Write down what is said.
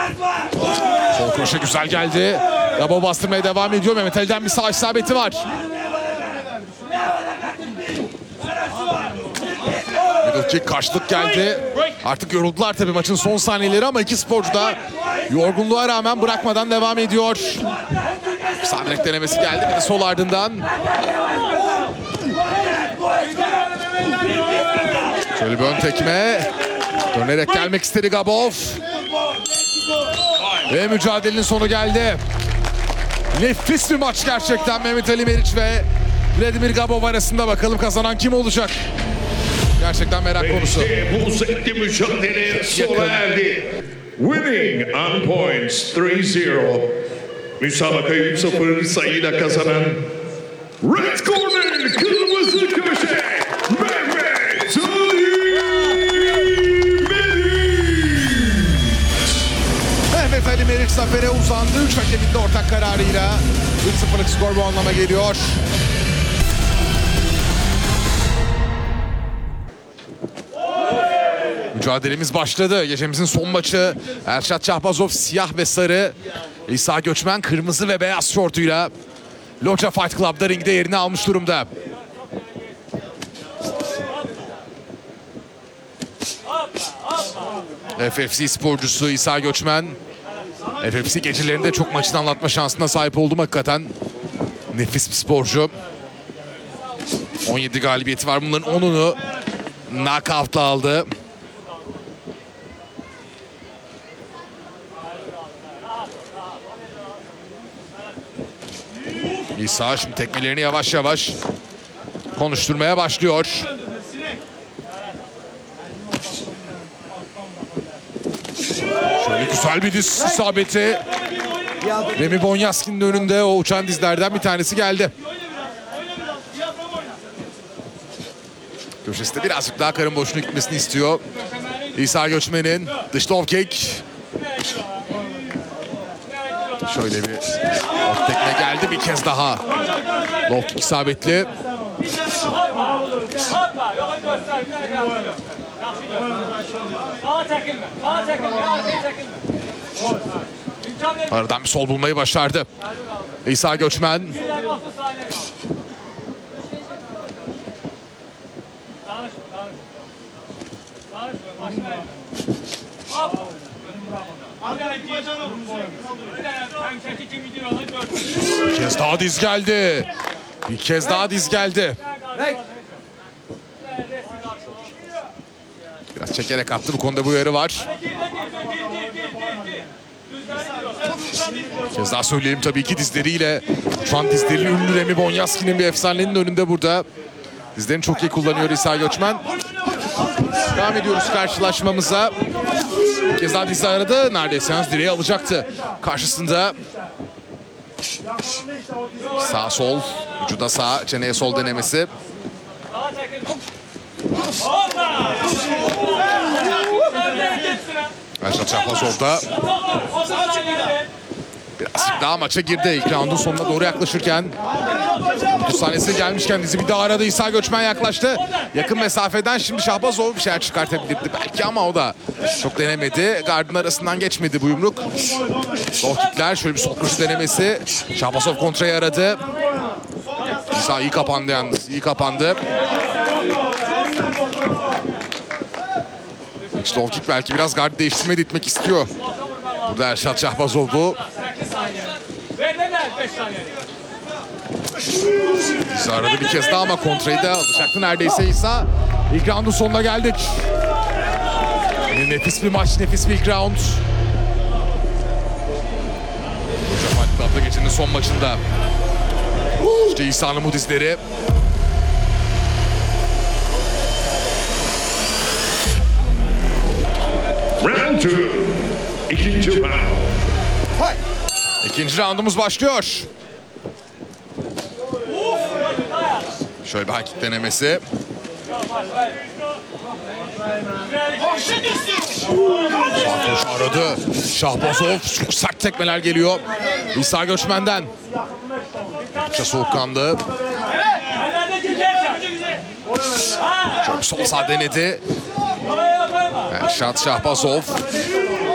Sol kroşe güzel geldi. Gabo bastırmaya devam ediyor. Mehmet Ali'den bir sağ isabeti var. Middle kick, karşılık geldi. Artık yoruldular tabii maçın son saniyeleri ama iki sporcu da yorgunluğa rağmen bırakmadan devam ediyor. Sağ direkt denemesi geldi. Bir de sol ardından. Şöyle bir ön tekme. Dönerek gelmek istedi Gabov. Ve mücadelenin sonu geldi. Nefis bir maç gerçekten Mehmet Ali Meriç ve Vladimir Gabov arasında. Bakalım kazanan kim olacak? Gerçekten merak konusu. Bu sette mücadele sona erdi. Winning on points 3-0. Müsabakayı 3-0 sayıyla kazanan Red Corner kırmızı köşe Mehmet Ali Meriç. Mehmet Ali Meriç zafere uzandı. 3 hakemin de ortak kararıyla 3-0'lık skor bu anlama geliyor. Mücadelemiz başladı. Gecemizin son maçı. Erşat Şahbazov siyah ve sarı. İsa Göçmen kırmızı ve beyaz şortuyla Loca Fight Club'da ringde yerini almış durumda. FFC sporcusu İsa Göçmen. FFC gecelerinde çok maçını anlatma şansına sahip oldum hakikaten. Nefis bir sporcu. 17 galibiyeti var. Bunların 10'unu knockout'la aldı. İsa şimdi tekmelerini yavaş yavaş konuşturmaya başlıyor. Şöyle güzel bir diz isabeti. Remi Bonyaski'nin önünde o uçan dizlerden bir tanesi geldi. Köşesinde birazcık daha karın boşluğuna gitmesini istiyor. İsa Göçmen'in dış low kick. Şöyle bir tekme geldi bir kez daha. Low kick isabetli. Aradan bir sol bulmayı başardı İsa Göçmen. Bir kez daha diz geldi. Bir kez daha diz geldi. Biraz çekerek attı, bu konuda bu uyarı var. Bir kez daha söyleyeyim, tabii ki dizleriyle şu an dizleri ünlü Remi Bonyaski'nin bir efsanenin önünde burada. Dizlerini çok iyi kullanıyor İsa Göçmen. Devam ediyoruz karşılaşmamıza. Bir kez daha dizi aradı. Neredeyse yalnız direği alacaktı. Karşısında sağ sol, vücuda sağ, çeneye sol denemesi. Erşat Şahbazov da birazcık daha maça girdi. İlk roundun sonuna doğru yaklaşırken, 30 saniyesi gelmişken dizi bir daha aradı. İsa Göçmen yaklaştı. Yakın mesafeden şimdi Şahbazov bir şeyler çıkartabilirdi belki ama o da çok denemedi. Gardın arasından geçmedi bu yumruk. Low kickler, şöyle bir sol kroşe denemesi. Şahbazov kontrayı aradı. İsa iyi kapandı yalnız, iyi kapandı. İşte low kick belki biraz gard değiştirmeye itmek istiyor. Burada Erşat Şahbazov bu. İsa aradı bir kez daha ama kontrayı da alacaktı neredeyse İsa. İlk roundun sonuna geldik. Nefis bir maç, nefis bir ilk round. Loca Fight Club'da gecenin son maçında. İşte İsa'nın bu dizleri. Round 2. İkinci round. İkinci roundumuz başlıyor. Şöyle bir high kick denemesi. Sarkoş aradı. Şahbazov, çok sert tekmeler geliyor İsa Göçmen'den. Çok soğukkanlı. Çok sol sağ denedi. Erşat Şahbazov.